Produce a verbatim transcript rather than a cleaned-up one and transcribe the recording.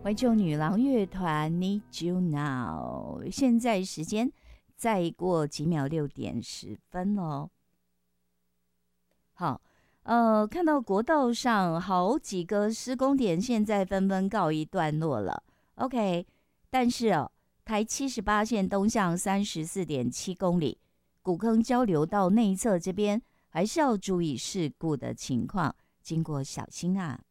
怀旧女郎乐团 Need You Now， 现在时间再过几秒六点十分哦。好，呃，看到国道上好几个施工点，现在纷纷告一段落了。OK， 但是哦，台七十八线东向三十四点七公里，古坑交流道内侧这边还是要注意事故的情况，经过小心啊。